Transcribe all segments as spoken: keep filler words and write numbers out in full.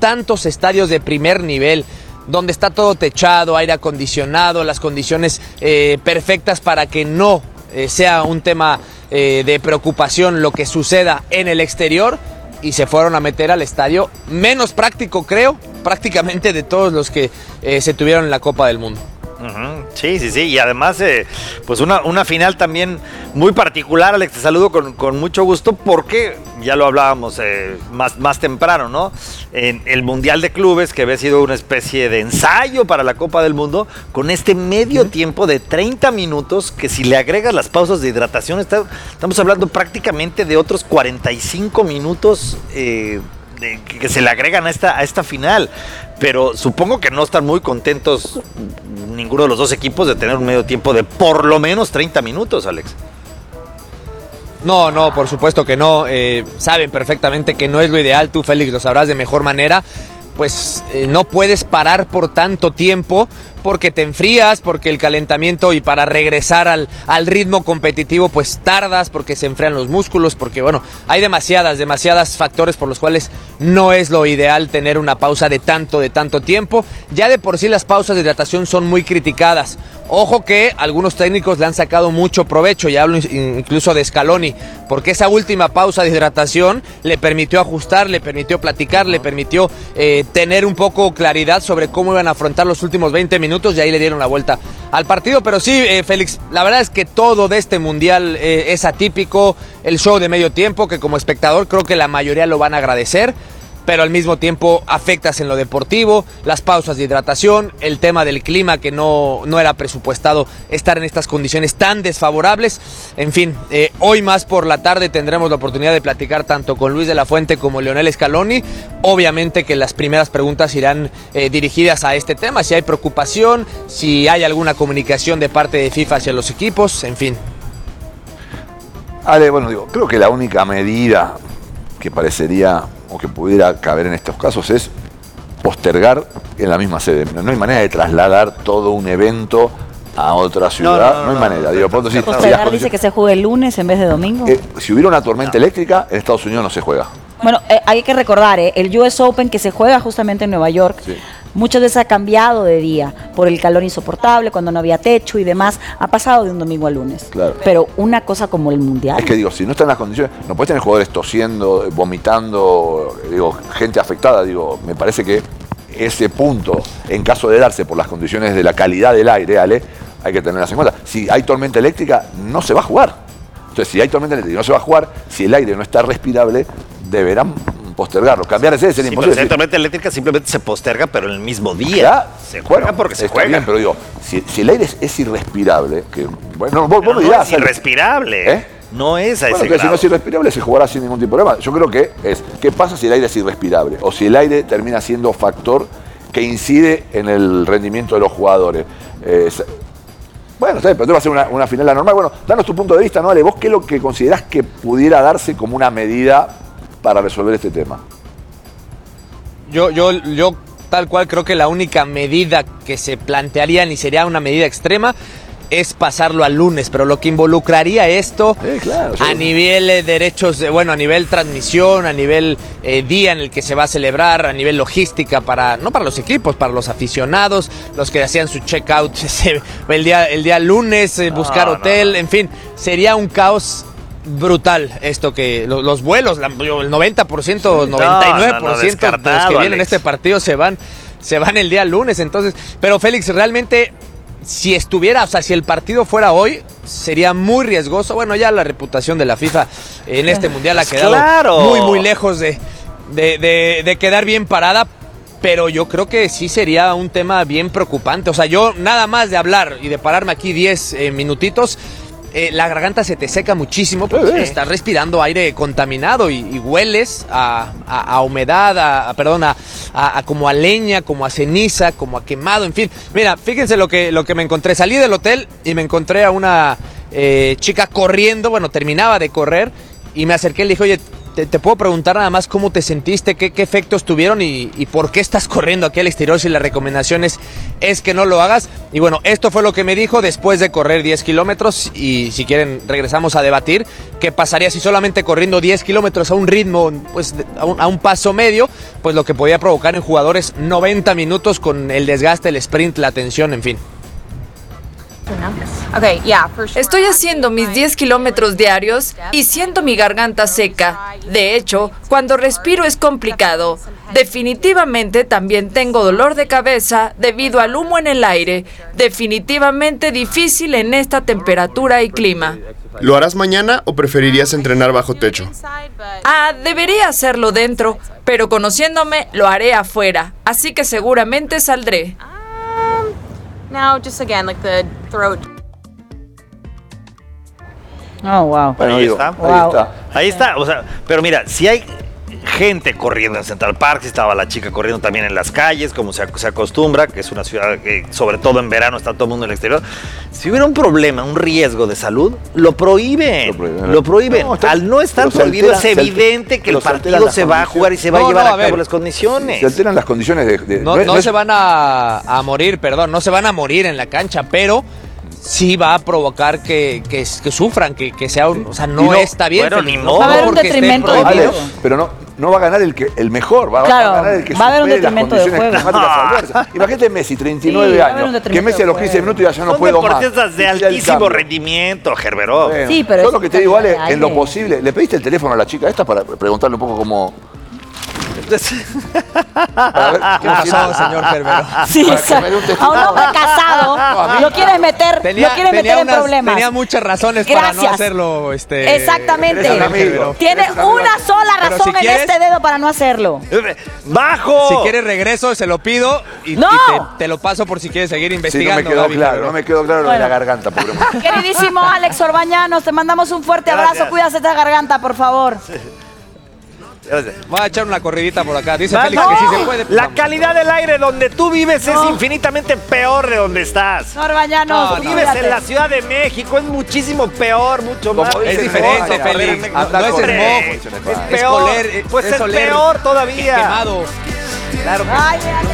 tantos estadios de primer nivel, donde está todo techado, aire acondicionado, las condiciones eh, perfectas para que no eh, sea un tema eh, de preocupación lo que suceda en el exterior, y se fueron a meter al estadio menos práctico, creo, prácticamente de todos los que eh, se tuvieron en la Copa del Mundo. Uh-huh. Sí, sí, sí, y además eh, pues una, una final también muy particular, Alex, te saludo con, con mucho gusto porque ya lo hablábamos eh, más, más temprano, ¿no? En el Mundial de Clubes, que había sido una especie de ensayo para la Copa del Mundo, con este medio uh-huh. tiempo de treinta minutos, que si le agregas las pausas de hidratación, está, estamos hablando prácticamente de otros cuarenta y cinco minutos eh, de, que se le agregan a esta, a esta final. Pero supongo que no están muy contentos ninguno de los dos equipos de tener un medio tiempo de por lo menos treinta minutos, Alex. No, no, por supuesto que no. Eh, saben perfectamente que no es lo ideal. Tú, Félix, lo sabrás de mejor manera. Pues eh, no puedes parar por tanto tiempo porque te enfrías, porque el calentamiento y para regresar al, al ritmo competitivo pues tardas, porque se enfrían los músculos, porque bueno, hay demasiadas, demasiadas factores por los cuales no es lo ideal tener una pausa de tanto, de tanto tiempo. Ya de por sí las pausas de hidratación son muy criticadas. Ojo que algunos técnicos le han sacado mucho provecho, y hablo incluso de Scaloni, porque esa última pausa de hidratación le permitió ajustar, le permitió platicar, le permitió eh, tener un poco claridad sobre cómo iban a afrontar los últimos veinte minutos, y ahí le dieron la vuelta al partido. Pero sí, eh, Félix, la verdad es que todo de este mundial eh, es atípico, el show de medio tiempo, que como espectador creo que la mayoría lo van a agradecer, pero al mismo tiempo afectas en lo deportivo, las pausas de hidratación, el tema del clima que no, no era presupuestado estar en estas condiciones tan desfavorables. En fin, eh, hoy más por la tarde tendremos la oportunidad de platicar tanto con Luis de la Fuente como Lionel Scaloni. Obviamente que las primeras preguntas irán eh, dirigidas a este tema, si hay preocupación, si hay alguna comunicación de parte de FIFA hacia los equipos, en fin. Ale, bueno, digo, creo que la única medida que parecería o que pudiera caber en estos casos es postergar en la misma sede. No hay manera de trasladar todo un evento a otra ciudad, no, no, no, no hay manera. No, digo, pronto, si, postergar si dice que se juegue el lunes en vez de domingo. Eh, si hubiera una tormenta no. eléctrica, en Estados Unidos no se juega. Bueno, eh, hay que recordar, eh, el U S Open que se juega justamente en Nueva York, sí. muchas veces ha cambiado de día por el calor insoportable, cuando no había techo y demás, ha pasado de un domingo al lunes. Claro. Pero una cosa como el Mundial. Es que digo, si no están las condiciones, no puedes tener jugadores tosiendo, vomitando, digo, gente afectada, digo, me parece que ese punto, en caso de darse por las condiciones de la calidad del aire, Ale, hay que tenerlas en cuenta. Si hay tormenta eléctrica, no se va a jugar. Entonces, si hay tormenta eléctrica y no se va a jugar, si el aire no está respirable, deberán postergarlo. Cambiar ese sería sí, imposible. La tormenta eléctrica simplemente se posterga, pero en el mismo día. Ya, se juega bueno, porque se juega. Bien, pero digo, si, si el aire es, es irrespirable, que bueno, vos, vos no, me dirás. No es irrespirable. ¿Eh? No es a bueno, ese que grado. Si no es irrespirable, se jugará sin ningún tipo de problema. Yo creo que es, ¿qué pasa si el aire es irrespirable? O si el aire termina siendo factor que incide en el rendimiento de los jugadores. Eh, Bueno, está bien, pero va a ser una, una final anormal. Bueno, danos tu punto de vista, ¿no, Ale? ¿Vos qué es lo que considerás que pudiera darse como una medida para resolver este tema? Yo, yo, yo tal cual creo que la única medida que se plantearía, ni sería una medida extrema, es pasarlo al lunes, pero lo que involucraría esto sí, claro, sí. a nivel eh, derechos, de, bueno, a nivel transmisión, a nivel eh, día en el que se va a celebrar, a nivel logística, para no para los equipos, para los aficionados, los que hacían su check-out el día, el día lunes, eh, buscar no, hotel, no. en fin, sería un caos brutal esto que los, los vuelos, la, el noventa por ciento, sí, noventa y nueve por ciento no, no, no, de los que vienen Alex. en este partido se van, se van el día lunes, entonces, pero Félix, realmente si estuviera, o sea, si el partido fuera hoy, sería muy riesgoso. Bueno, ya la reputación de la FIFA en este mundial ha quedado claro. muy, muy lejos de, de, de, de quedar bien parada, pero yo creo que sí sería un tema bien preocupante. O sea, yo nada más de hablar y de pararme aquí diez eh, minutitos, eh, la garganta se te seca muchísimo porque sí. estás respirando aire contaminado y, y hueles a, a, a humedad, a, a perdón, a, a, a como a leña, como a ceniza, como a quemado, en fin. Mira, fíjense lo que, lo que me encontré. Salí del hotel y me encontré a una eh, chica corriendo, bueno, terminaba de correr y me acerqué y le dije, oye, te, te puedo preguntar nada más cómo te sentiste, qué, qué efectos tuvieron y, y por qué estás corriendo aquí al exterior si la recomendación es, es que no lo hagas. Y bueno, esto fue lo que me dijo después de correr diez kilómetros y si quieren regresamos a debatir qué pasaría si solamente corriendo diez kilómetros a un ritmo, pues a un, a un paso medio, pues lo que podía provocar en jugadores noventa minutos con el desgaste, el sprint, la tensión, en fin. Estoy haciendo mis diez kilómetros diarios y siento mi garganta seca. De hecho, cuando respiro es complicado. Definitivamente también tengo dolor de cabeza debido al humo en el aire. Definitivamente difícil en esta temperatura y clima. ¿Lo harás mañana o preferirías entrenar bajo techo? Ah, debería hacerlo dentro, pero conociéndome lo haré afuera, así que seguramente saldré. Now, just again, like the throat. Oh, wow. Bueno, ahí digo, está. ahí Wow. está. Ahí está, o sea, pero mira, si hay gente corriendo en Central Park, si estaba la chica corriendo también en las calles, como se, se acostumbra, que es una ciudad que sobre todo en verano está todo el mundo en el exterior. Si hubiera un problema, un riesgo de salud, lo prohíben. Lo prohíben. Lo prohíben. No, está- Al no estar pero se prohibido altera- es se altera- evidente que pero el se alteran partido las se va a jugar y se va No, a llevar no, a a cabo ver. las condiciones. Se alteran las condiciones de... de- No, no es- no no es- se van a, a morir, perdón, no se van a morir en la cancha, pero sí va a provocar que, que, que sufran, que, que sea un, o sea, no, Y no- está bien. bueno, Felipe, ni no modo. Va a haber un porque esté detrimento de prohibido. Ale, pero no, no va a ganar el que el mejor, va, Claro, va a ganar el que va a haber un supere las detrimento de condiciones juego. climáticas adversas. Imagínate Messi, treinta y nueve Sí, va a haber un años, que detrimento Messi a de los quince juego. minutos ya yo no Son puedo más. deportistas de Y ya el altísimo cambio. rendimiento, Gerberó. Bueno, Sí, pero yo es lo que te digo, Ale, calidad de en lo aire. posible, ¿le pediste el teléfono a la chica esta para preguntarle un poco cómo... para ver ¿Qué cómo pasó, siente? señor Gerbero? Sí, Para que exacto. me dé un A un testimonio. hombre casado a mí- lo quiere meter, Tenía, lo quiere tenía meter en unas- problemas. tenía muchas razones para no Gracias. hacerlo. Este, Exactamente. Eres un amigo. Tiene Eres un amigo. una sola Pero razón si en quieres- este dedo para no hacerlo. ¡Bajo! Si quieres regreso, se lo pido y, ¡No! y te, te lo paso por si quieres seguir Sí, no investigando. me quedó Gaby claro, Gerbero. no me quedó claro lo de Bueno. la garganta, pobre mujer. Queridísimo Alex Orbañanos, te mandamos un fuerte Gracias. abrazo. Cuídate esta garganta, por favor. Voy a echar una corridita por acá. Dice Va- Félix no, que sí se puede. pues la vamos. calidad del aire donde tú vives No. es infinitamente peor de donde estás. Orbañanos, No, Tú no. vives cuídate. en la Ciudad de México, es muchísimo peor, mucho Como más. dice Es el diferente, Félix, Félix. No, anda no es con- smog, Es Es peor. es peor. oler, es- Pues es es oler peor todavía. quemado. Claro que Ay, mira.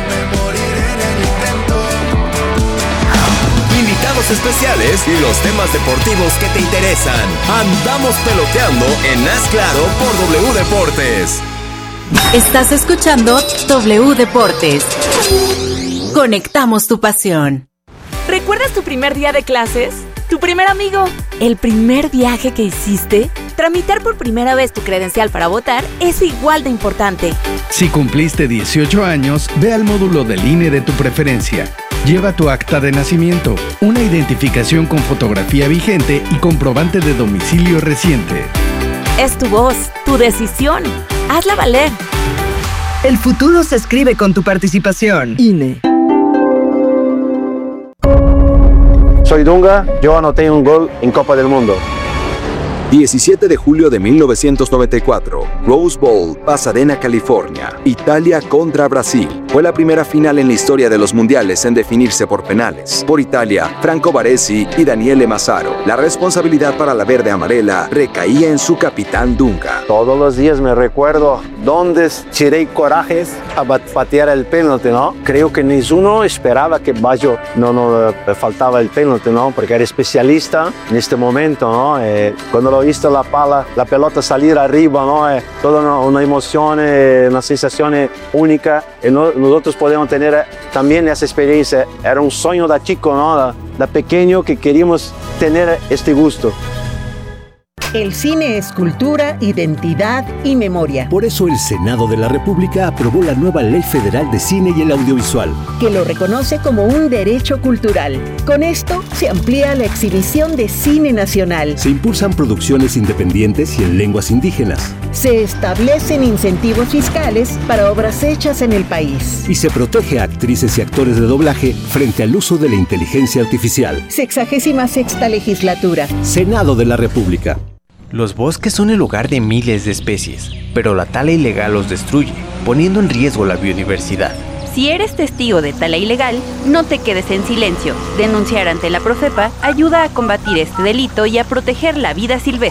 Invitados especiales y los temas deportivos que te interesan. Andamos peloteando en Haz Claro por W Deportes. Estás escuchando W Deportes. Conectamos tu pasión. ¿Recuerdas tu primer día de clases? ¿Tu primer amigo? ¿El primer viaje que hiciste? Tramitar por primera vez tu credencial para votar es igual de importante. Si cumpliste dieciocho años, ve al módulo del I N E de tu preferencia. Lleva tu acta de nacimiento, una identificación con fotografía vigente y comprobante de domicilio reciente. Es tu voz, tu decisión. Hazla valer. El futuro se escribe con tu participación. I N E. Soy Dunga, yo anoté un gol en Copa del Mundo. diecisiete de julio de mil novecientos noventa y cuatro, Rose Bowl, Pasadena, California. Italia contra Brasil. Fue la primera final en la historia de los mundiales en definirse por penales. Por Italia, Franco Baresi y Daniele Massaro. La responsabilidad para la verde amarela recaía en su capitán Dunga. Todos los días me recuerdo dónde tiré corajes a bat- patear el penalti, ¿no? Creo que ninguno esperaba que Baggio no, no eh, faltaba el penalti, ¿no? Porque era especialista en este momento, ¿no? Eh, cuando lo he visto la pala, la pelota salir arriba, ¿no? Eh, toda una, una emoción, eh, una sensación eh, única. Y no- nosotros podemos tener eh, también esa experiencia. Era un sueño de chico, ¿no? De, de pequeño que queríamos tener este gusto. El cine es cultura, identidad y memoria. Por eso el Senado de la República aprobó la nueva Ley Federal de Cine y el Audiovisual, Que lo reconoce como un derecho cultural. Con esto se amplía la exhibición de cine nacional. se impulsan producciones independientes y en lenguas indígenas, Se establecen incentivos fiscales para obras hechas en el país. y se protege a actrices y actores de doblaje frente al uso de la inteligencia artificial. Sexagésima sexta legislatura. Senado de la República. Los bosques son el hogar de miles de especies, pero la tala ilegal los destruye, poniendo en riesgo la biodiversidad. Si eres testigo de tala ilegal, no te quedes en silencio. Denunciar ante la Profepa ayuda a combatir este delito y a proteger la vida silvestre.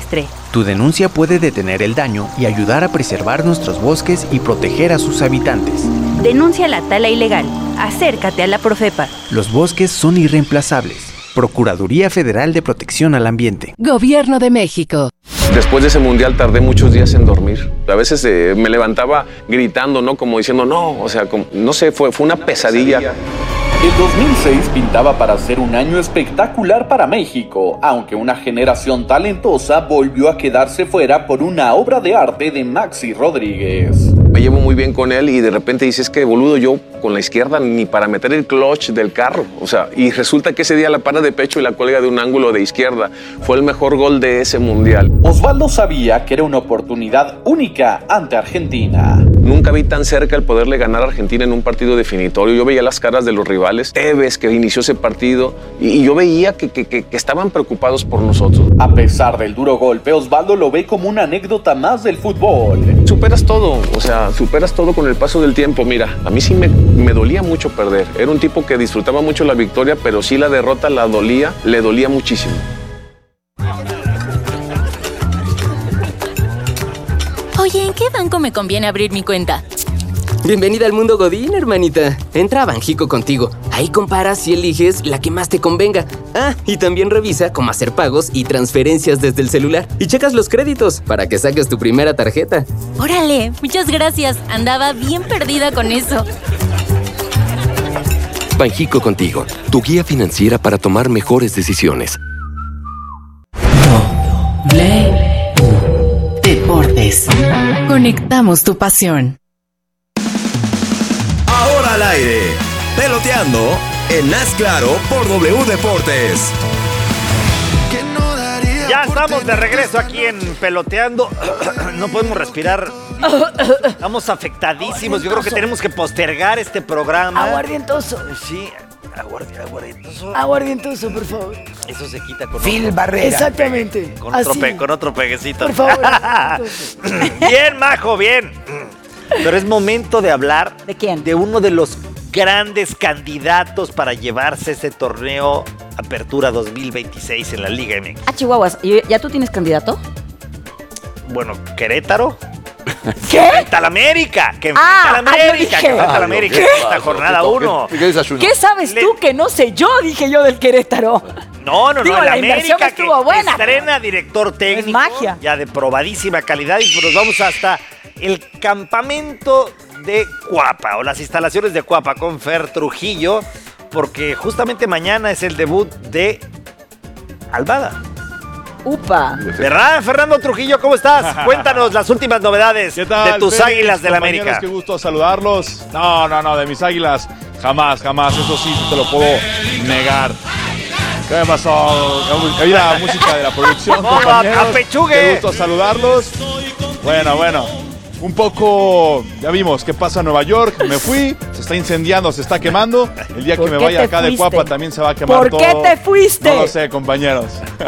Tu denuncia puede detener el daño y ayudar a preservar nuestros bosques y proteger a sus habitantes. Denuncia la tala ilegal. Acércate a la Profepa. Los bosques son irreemplazables. Procuraduría Federal de Protección al Ambiente. Gobierno de México. Después de ese mundial tardé muchos días en dormir. A veces eh, me levantaba gritando, ¿no? Como diciendo, no, o sea, como, no sé, fue, fue una pesadilla. El dos mil seis pintaba para ser un año espectacular para México, aunque una generación talentosa volvió a quedarse fuera por una obra de arte de Maxi Rodríguez. Me llevo muy bien con él y de repente dices que boludo, yo con la izquierda ni para meter el clutch del carro. O sea, y resulta que ese día la para de pecho y la cuelga de un ángulo de izquierda. Fue el mejor gol de ese mundial. Osvaldo sabía que era una oportunidad única ante Argentina. Nunca vi tan cerca el poderle ganar a Argentina en un partido definitorio. Yo veía las caras de los rivales. Tevez, que inició ese partido, y, y yo veía que, que, que, que estaban preocupados por nosotros. A pesar del duro golpe, Osvaldo lo ve como una anécdota más del fútbol. Superas todo, o sea, superas todo con el paso del tiempo. Mira, a mí sí me, me dolía mucho perder. Era un tipo que disfrutaba mucho la victoria, pero sí la derrota la dolía, le dolía muchísimo. Oye, ¿en qué banco me conviene abrir mi cuenta? Bienvenida al mundo Godín, hermanita. Entra a Banjico contigo. Ahí comparas y eliges la que más te convenga. Ah, y también revisa cómo hacer pagos y transferencias desde el celular. Y checas los créditos para que saques tu primera tarjeta. Órale, muchas gracias. Andaba bien perdida con eso. Banjico contigo, tu guía financiera para tomar mejores decisiones. Deportes. Conectamos tu pasión. Ahora al aire, peloteando en Haz Claro por W Deportes. Ya estamos de regreso aquí en Peloteando. No podemos respirar. Estamos afectadísimos. Yo creo que tenemos que postergar este programa. Aguardientoso. Sí, aguardi, aguardientoso. Aguardientoso, por favor. Eso se quita con Phil otro, Barrera. Exactamente. Con otro, pe, con otro peguecito. Por favor. Bien, Majo, bien. Pero es momento de hablar. ¿De quién? De uno de los grandes candidatos para llevarse ese torneo Apertura dos mil veintiséis en la Liga M X. Ah, Chihuahuas, ¿ya tú tienes candidato? Bueno, Querétaro. ¿Qué? Enfrenta al América. Que enfrenta Ah, al América. ah, yo dije. Que enfrenta al Ah, América. ¿qué? En esta jornada uno. ¿Qué, qué desayuno? ¿Qué sabes tú que no sé yo? Dije yo del Querétaro. No, no, Digo, no. El la inversión América que estuvo buena. estrena director técnico. Es magia. Ya de probadísima calidad. Y pues nos vamos hasta el campamento de Cuapa o las instalaciones de Cuapa con Fer Trujillo, porque justamente mañana es el debut de Almada. Upa. ¿Verdad, Fernando Trujillo? ¿Cómo estás? Cuéntanos las últimas novedades ¿Qué tal, de tus Félix, Águilas del compañeros? América. Qué gusto saludarlos. No, no, no, de mis Águilas jamás, jamás. Eso sí, te lo puedo negar. ¿Qué me pasó? Hay la música de la producción, ¡Vamos, compañeros. apechugue! Qué gusto saludarlos. Bueno, bueno. Un poco, ya vimos qué pasa en Nueva York. Me fui, se está incendiando, se está quemando. El día que me vaya acá de Cuapa también se va a quemar ¿Por todo. qué te fuiste? No lo sé, compañeros.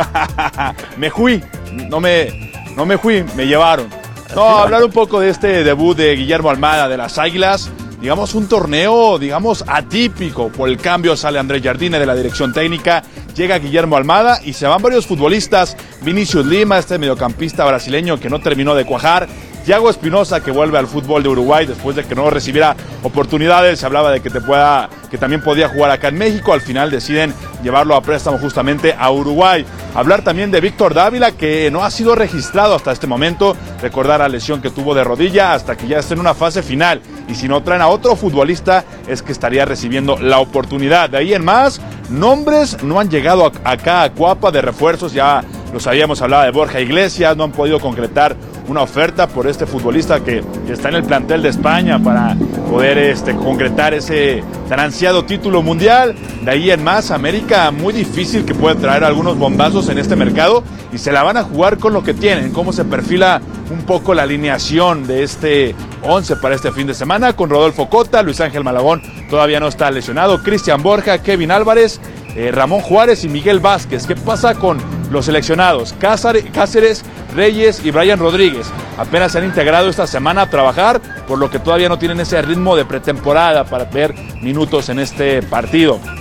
Me fui, no me, no me fui, me llevaron. No, hablar un poco de este debut de Guillermo Almada de las Águilas. Digamos un torneo, digamos, atípico. Por el cambio sale Andrés Jardine de la dirección técnica, llega Guillermo Almada y se van varios futbolistas. Vinicius Lima, este mediocampista brasileño que no terminó de cuajar. Thiago Espinosa, que vuelve al fútbol de Uruguay después de que no recibiera oportunidades. Se hablaba de que, te pueda, que también podía jugar acá en México. Al final deciden llevarlo a préstamo justamente a Uruguay. Hablar también de Víctor Dávila, que no ha sido registrado hasta este momento. Recordar la lesión que tuvo de rodilla hasta que ya esté en una fase final. Y si no traen a otro futbolista, es que estaría recibiendo la oportunidad. De ahí en más, nombres no han llegado acá a Cuapa de refuerzos. Ya lo sabíamos, hablaba de Borja Iglesias. No han podido concretar una oferta por este futbolista que está en el plantel de España para poder este, concretar ese tan ansiado título mundial. De ahí en más, América muy difícil que puede traer algunos bombazos en este mercado y se la van a jugar con lo que tienen, cómo se perfila un poco la alineación de este once para este fin de semana con Rodolfo Cota, Luis Ángel Malagón todavía no está lesionado, Cristian Borja, Kevin Álvarez, eh, Ramón Juárez y Miguel Vázquez. ¿Qué pasa con los seleccionados? Cáceres, Reyes y Brian Rodríguez apenas se han integrado esta semana a trabajar, por lo que todavía no tienen ese ritmo de pretemporada para ver minutos en este partido.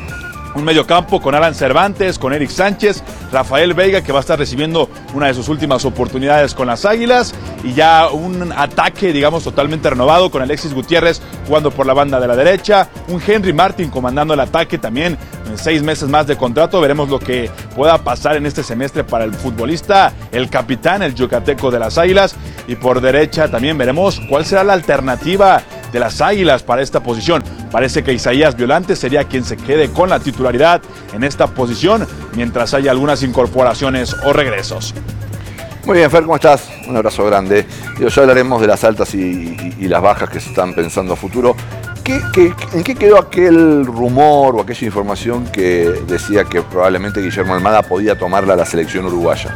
Un mediocampo con Alan Cervantes, con Eric Sánchez, Rafael Veiga, que va a estar recibiendo una de sus últimas oportunidades con las Águilas, y ya un ataque, digamos, totalmente renovado con Alexis Gutiérrez jugando por la banda de la derecha, un Henry Martin comandando el ataque también, en seis meses más de contrato. Veremos lo que pueda pasar en este semestre para el futbolista, el capitán, el yucateco de las Águilas, y por derecha también veremos cuál será la alternativa de las Águilas para esta posición. Parece que Isaías Violante sería quien se quede con la titularidad en esta posición mientras haya algunas incorporaciones o regresos. Muy bien, Fer, ¿cómo estás? Un abrazo grande. Digo, ya hablaremos de las altas y, y, y las bajas que se están pensando a futuro. ¿Qué, qué, ¿En qué quedó aquel rumor o aquella información que decía que probablemente Guillermo Almada podía tomarla a la selección uruguaya?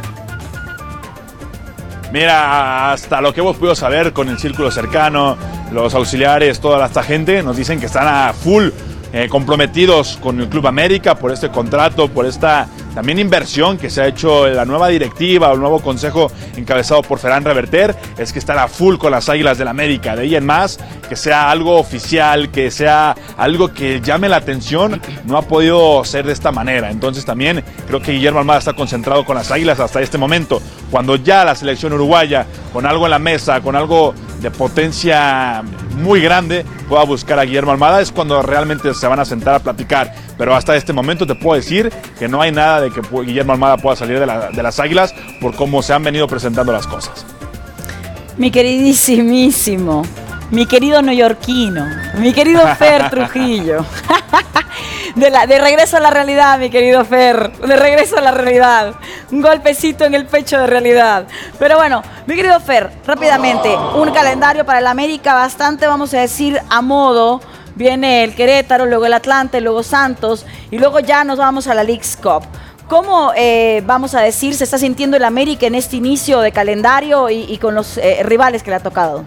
Mira, hasta lo que hemos podido saber con el círculo cercano, los auxiliares, toda esta gente, nos dicen que están a full eh, comprometidos con el Club América por este contrato, por esta también inversión que se ha hecho en la nueva directiva o el nuevo consejo encabezado por Ferran Reverter. Es que están a full con las Águilas del América. De ahí en más, que sea algo oficial, que sea algo que llame la atención, no ha podido ser de esta manera. Entonces también creo que Guillermo Almada está concentrado con las Águilas hasta este momento. Cuando ya la selección uruguaya, con algo en la mesa, con algo de potencia muy grande, pueda buscar a Guillermo Almada, es cuando realmente se van a sentar a platicar. Pero hasta este momento te puedo decir que no hay nada de que Guillermo Almada pueda salir de, la, de las Águilas por cómo se han venido presentando las cosas. Mi queridísimísimo, mi querido neoyorquino, mi querido Fer Trujillo. De, la, de regreso a la realidad, mi querido Fer, de regreso a la realidad. Un golpecito en el pecho de realidad. Pero bueno, mi querido Fer, rápidamente, un calendario para el América bastante, vamos a decir, a modo. Viene el Querétaro, luego el Atlante, luego Santos, y luego ya nos vamos a la Leagues Cup. ¿Cómo, eh, vamos a decir, se está sintiendo el América en este inicio de calendario y, y con los eh, rivales que le ha tocado?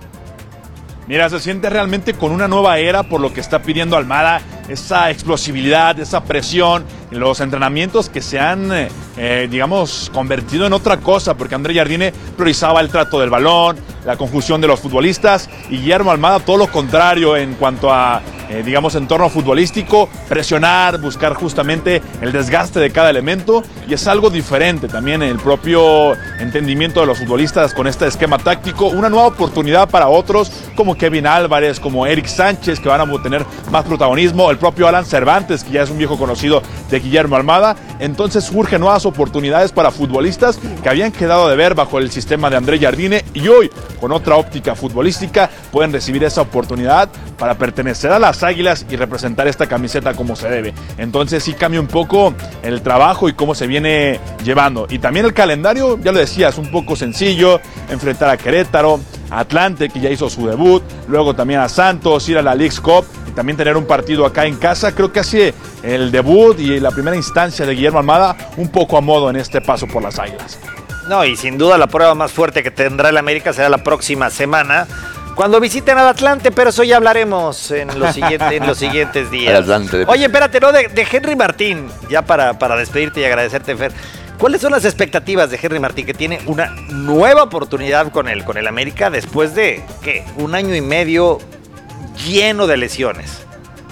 Mira, se siente realmente con una nueva era por lo que está pidiendo Almada, esa explosividad, esa presión, los entrenamientos que se han, eh, eh, digamos, convertido en otra cosa, porque André Jardine priorizaba el trato del balón, la conjunción de los futbolistas, y Guillermo Almada todo lo contrario en cuanto a, eh, digamos, entorno futbolístico, presionar, buscar justamente el desgaste de cada elemento, y es algo diferente también el propio entendimiento de los futbolistas con este esquema táctico, una nueva oportunidad para otros como Kevin Álvarez, como Eric Sánchez, que van a tener más protagonismo, el propio Alan Cervantes, que ya es un viejo conocido de Guillermo Almada. Entonces surgen nuevas oportunidades para futbolistas que habían quedado de ver bajo el sistema de André Jardine, y hoy, con otra óptica futbolística, pueden recibir esa oportunidad para pertenecer a las Águilas y representar esta camiseta como se debe. Entonces sí cambia un poco el trabajo y cómo se viene llevando. Y también el calendario, ya lo decía, es un poco sencillo, enfrentar a Querétaro, a Atlante, que ya hizo su debut, luego también a Santos, ir a la Leagues Cup y también tener un partido acá en casa. Creo que así el debut y la primera instancia de Guillermo Almada un poco a modo en este paso por las Águilas. No, y sin duda la prueba más fuerte que tendrá el América será la próxima semana, cuando visiten al Atlante, pero eso ya hablaremos en los, siguiente, en los siguientes días. Oye, espérate, ¿no? De, de Henry Martín, ya para, para despedirte y agradecerte, Fer. ¿Cuáles son las expectativas de Henry Martín, que tiene una nueva oportunidad con el, con el América después de, ¿qué? Un año y medio lleno de lesiones?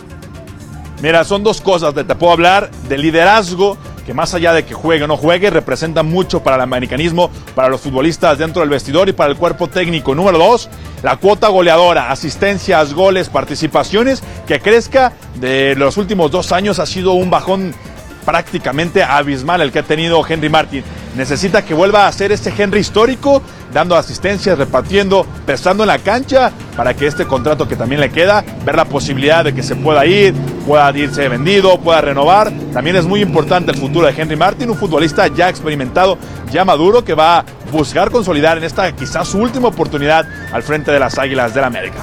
Mira, son dos cosas. Te puedo hablar de liderazgo, que más allá de que juegue o no juegue, representa mucho para el americanismo, para los futbolistas dentro del vestidor y para el cuerpo técnico. Número dos, la cuota goleadora, asistencias, goles, participaciones, que crezca. De los últimos dos años ha sido un bajón prácticamente abismal el que ha tenido Henry Martín. Necesita que vuelva a ser ese Henry histórico, dando asistencias, repartiendo, pesando en la cancha, para que este contrato que también le queda, ver la posibilidad de que se pueda ir, pueda irse vendido, pueda renovar. También es muy importante el futuro de Henry Martín, un futbolista ya experimentado, ya maduro, que va a buscar consolidar en esta quizás su última oportunidad al frente de las Águilas del América.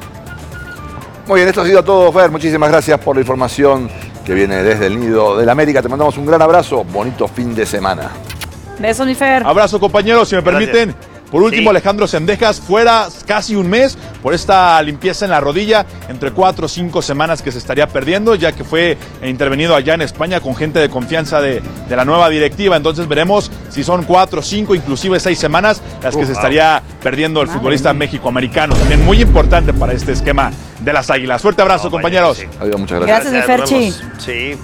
Muy bien, esto ha sido todo, Fer. Muchísimas gracias por la información que viene desde el Nido del América. Te mandamos un gran abrazo, bonito fin de semana. Besos, mi Fer. Abrazo, compañeros, si me permiten. Gracias. Por último, sí. Alejandro Zendejas, fuera casi un mes por esta limpieza en la rodilla, entre cuatro o cinco semanas que se estaría perdiendo, ya que fue intervenido allá en España con gente de confianza de, de la nueva directiva. Entonces veremos si son cuatro, cinco, inclusive seis semanas las uh, que se estaría wow. perdiendo el futbolista mexicoamericano. También muy importante para este esquema de las Águilas. Fuerte abrazo, no, compañeros. Sí. Adiós, muchas gracias. Gracias, mi Ferchi. Sí.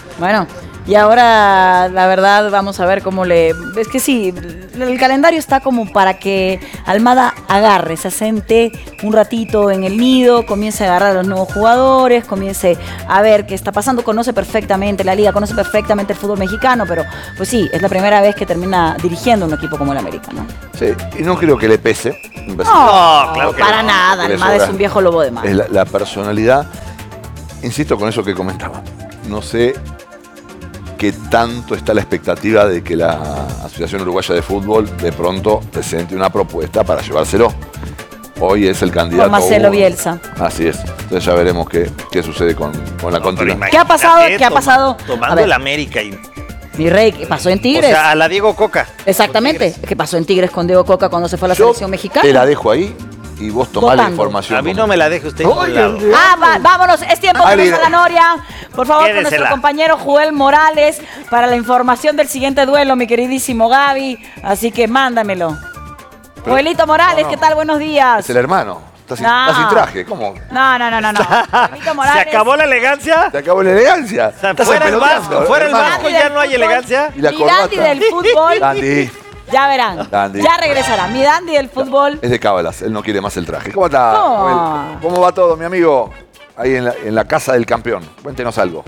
Bueno, y ahora la verdad vamos a ver cómo le... Es que sí, el calendario está como para que Almada agarre, se asente un ratito en el nido, comience a agarrar a los nuevos jugadores, comience a ver qué está pasando, conoce perfectamente la liga, conoce perfectamente el fútbol mexicano, pero pues sí, es la primera vez que termina dirigiendo un equipo como el América, ¿no? Sí, y no creo que le pese. No, no claro que para no. nada, Almada es un viejo lobo de mar. Es la, la personalidad, insisto con eso que comentaba, no sé qué tanto está la expectativa de que la Asociación Uruguaya de Fútbol de pronto presente una propuesta para llevárselo. Hoy es el candidato. Con Marcelo Bielsa. Así es. Entonces ya veremos qué, qué sucede con, con la No, continuidad. ¿Qué ha pasado? ¿Qué ha pasado? Tomando el América y... Mi rey, ¿qué pasó en Tigres? O sea, a la Diego Coca. Exactamente. ¿Qué pasó en Tigres con Diego Coca cuando se fue a la Yo selección mexicana? Te la dejo ahí y vos tomás la Votando. información. A mí como- no me la deje usted. Oye, lado. Ah, va- vámonos, es tiempo de Ali, irnos a la Noria. Por favor, con Quédesela. nuestro compañero Joel Morales para la información del siguiente duelo, mi queridísimo Gaby. Así que mándamelo. Pero- Joelito Morales, no, no. ¿qué tal? Buenos días. Es el hermano. Está sin, No. está sin traje. ¿Cómo? No, no, no, no, no. Joelito Morales. ¿Se acabó la elegancia? ¿Se acabó la elegancia? Estás Fuera el empeloteando, Vasco, fuera el hermano. Vasco ya no hay elegancia. Y la Mi dandy corbata. del fútbol. Dandy. Ya verán. Dandy. Ya regresará. Mi dandy del fútbol. Es de cábalas, él no quiere más el traje. ¿Cómo está? No. Joel? ¿Cómo va todo, mi amigo? Ahí en la, en la casa del campeón. Cuéntenos algo.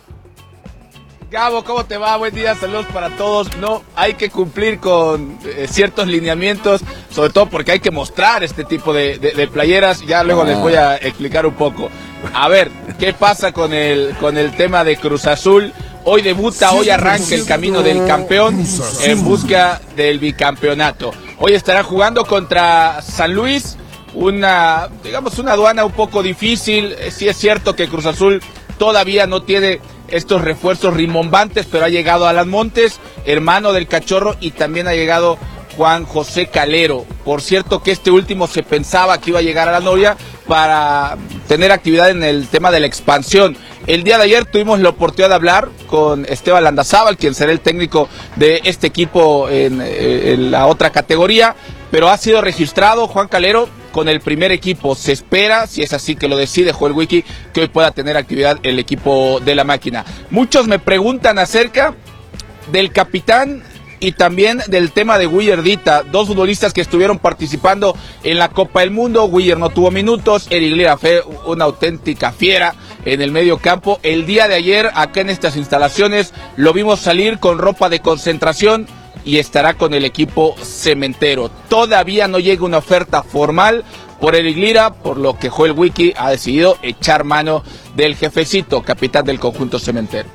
Gabo, ¿cómo te va? Buen día, saludos para todos. No, hay que cumplir con eh, ciertos lineamientos, sobre todo porque hay que mostrar este tipo de, de- de playeras. Ya luego Ah. les voy a explicar un poco. A ver, ¿qué pasa con el, con el tema de Cruz Azul? Hoy debuta, hoy arranca el camino del campeón en busca del bicampeonato. Hoy estará jugando contra San Luis, una, digamos, una aduana un poco difícil. Eh, Sí es cierto que Cruz Azul todavía no tiene estos refuerzos rimbombantes, pero ha llegado Alan Montes, hermano del Cachorro, y también ha llegado Juan José Calero. Por cierto que este último se pensaba que iba a llegar a la Noria para tener actividad en el tema de la expansión. El día de ayer tuvimos la oportunidad de hablar con Esteban Landazábal, quien será el técnico de este equipo en, en la otra categoría, pero ha sido registrado Juan Calero con el primer equipo. Se espera, si es así que lo decide Joel Wiki, que hoy pueda tener actividad el equipo de la máquina. Muchos me preguntan acerca del capitán y también del tema de Willer Dita, dos futbolistas que estuvieron participando en la Copa del Mundo. Willer no tuvo minutos, Eric Lira fue una auténtica fiera en el medio campo. El día de ayer, acá en estas instalaciones, lo vimos salir con ropa de concentración y estará con el equipo cementero. Todavía no llega una oferta formal por Eric Lira, por lo que Joel Wiki ha decidido echar mano del jefecito, capitán del conjunto cementero.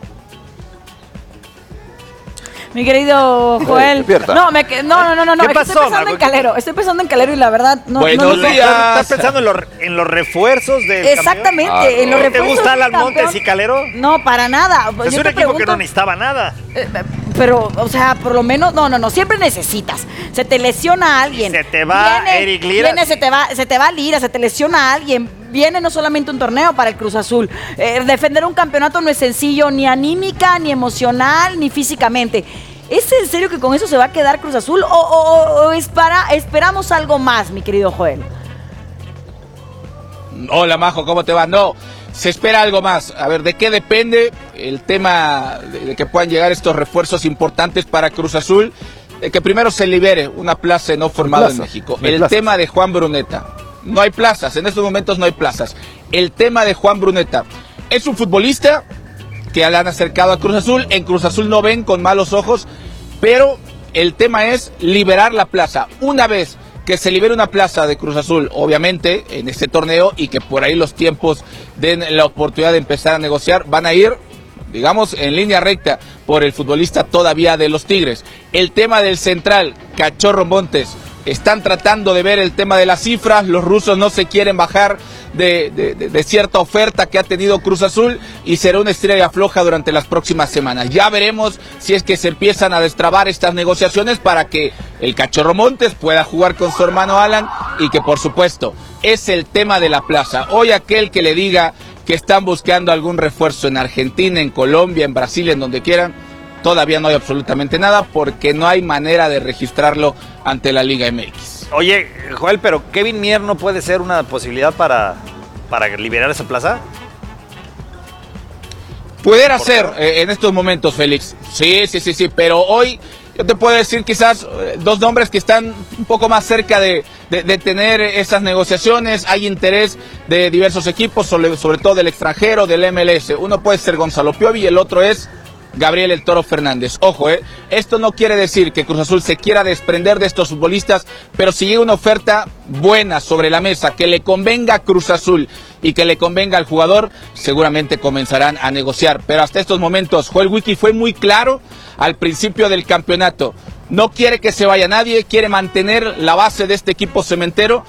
Mi querido Joel. despierta. No, me, que- no, no, no, no, no. ¿Qué es que pasó, estoy pensando Mago? en Calero. Estoy pensando en Calero y la verdad no. Buenos no, no, días. ¿Estás pensando en los, en los refuerzos del Exactamente, campeón? en los ¿Te refuerzos gusta del Alan Montes campeón. y Calero? No, para nada. Pues Es yo un te equipo que pregunto, no necesitaba nada. eh, pero, o sea, por lo menos, no, no, no, siempre necesitas. Se te lesiona a alguien. Se te va Eric Lira. Viene, se te va, se te va Lira, se te lesiona a alguien. Viene no solamente un torneo para el Cruz Azul. Eh, defender un campeonato no es sencillo, ni anímica, ni emocional, ni físicamente. ¿Es en serio que con eso se va a quedar Cruz Azul? ¿O, o- o es para, esperamos algo más, mi querido Joel? Hola Majo, ¿cómo te va? No, se espera algo más. A ver, ¿de qué depende el tema de, de que puedan llegar estos refuerzos importantes para Cruz Azul? De que primero se libere una plaza no formada en plaza, México. no hay El plazas. tema de Juan Bruneta. No hay plazas, en estos momentos no hay plazas. El tema de Juan Bruneta. Es un futbolista que le han acercado a Cruz Azul. En Cruz Azul no ven con malos ojos, pero el tema es liberar la plaza. Una vez que se libere una plaza de Cruz Azul, obviamente, en este torneo, y que por ahí los tiempos den la oportunidad de empezar a negociar, van a ir, digamos, en línea recta por el futbolista todavía de los Tigres. El tema del central, Cachorro Montes, están tratando de ver el tema de las cifras. Los rusos no se quieren bajar de, de, de, de cierta oferta que ha tenido Cruz Azul, y será una estrella floja durante las próximas semanas. Ya veremos si es que se empiezan a destrabar estas negociaciones para que el Cachorro Montes pueda jugar con su hermano Alan, y que por supuesto es el tema de la plaza. Hoy aquel que le diga que están buscando algún refuerzo en Argentina, en Colombia, en Brasil, en donde quieran, todavía no hay absolutamente nada, porque no hay manera de registrarlo ante la Liga M X. Oye, Joel, pero Kevin Mier no puede ser una posibilidad para, para liberar esa plaza. Pudiera ser eh, en estos momentos, Félix. Sí, sí, sí, sí, pero hoy yo te puedo decir quizás eh, dos nombres que están un poco más cerca de, de, de tener esas negociaciones. Hay interés de diversos equipos, sobre, sobre todo del extranjero, del M L S. Uno puede ser Gonzalo Piovi y el otro es Gabriel El Toro Fernández. Ojo, eh, esto no quiere decir que Cruz Azul se quiera desprender de estos futbolistas, pero si llega una oferta buena sobre la mesa, que le convenga a Cruz Azul y que le convenga al jugador, seguramente comenzarán a negociar. Pero hasta estos momentos, Joel Wiki fue muy claro al principio del campeonato. No quiere que se vaya nadie, quiere mantener la base de este equipo cementero